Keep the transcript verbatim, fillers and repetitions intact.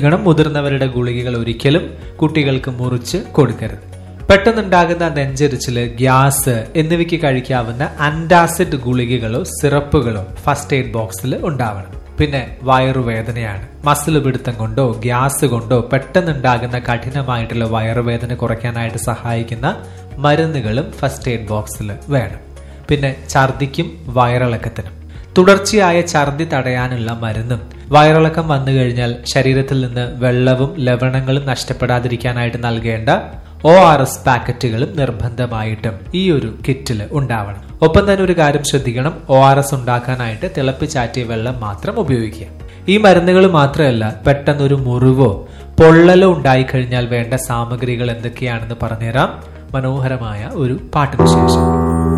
മുതിർന്നവരുടെ ഗുളികകൾ ഒരിക്കലും കുട്ടികൾക്ക് മുറിച്ച് കൊടുക്കരുത്. പെട്ടെന്നുണ്ടാകുന്ന നെഞ്ചരിച്ചില്, ഗ്യാസ് എന്നിവയ്ക്ക് കഴിക്കാവുന്ന ആന്റാസിഡ് ഗുളികകളോ സിറപ്പുകളോ ഫസ്റ്റ് എയ്ഡ് ബോക്സിൽ ഉണ്ടാവണം. പിന്നെ വയറുവേദനയാണ്. മസിൽ പിടുത്തം കൊണ്ടോ ഗ്യാസ് കൊണ്ടോ പെട്ടെന്നുണ്ടാകുന്ന കഠിനമായിട്ടുള്ള വയറുവേദന കുറയ്ക്കാനായിട്ട് സഹായിക്കുന്ന മരുന്നുകളും ഫസ്റ്റ് എയ്ഡ് ബോക്സിൽ വേണം. പിന്നെ ഛർദിക്കും വയറിളക്കത്തിനും തുടർച്ചയായ ഛർദി തടയാനുള്ള മരുന്നും, വയറിളക്കം വന്നു കഴിഞ്ഞാൽ ശരീരത്തിൽ നിന്ന് വെള്ളവും ലവണങ്ങളും നഷ്ടപ്പെടാതിരിക്കാനായിട്ട് നൽകേണ്ട ഒ ആർ എസ് പാക്കറ്റുകളും നിർബന്ധമായിട്ടും ഈ ഒരു കിറ്റിൽ ഉണ്ടാവണം. ഒപ്പം തന്നെ ഒരു കാര്യം ശ്രദ്ധിക്കണം, ഒ ആർ എസ് ഉണ്ടാക്കാനായിട്ട് തിളപ്പിച്ചാറ്റിയ വെള്ളം മാത്രം ഉപയോഗിക്കുക. ഈ മരുന്നുകൾ മാത്രമല്ല, പെട്ടെന്നൊരു മുറിവോ പൊള്ളലോ ഉണ്ടായിക്കഴിഞ്ഞാൽ വേണ്ട സാമഗ്രികൾ എന്തൊക്കെയാണെന്ന് പറഞ്ഞുതരാം മനോഹരമായ ഒരു പാട്ടിന് ശേഷം.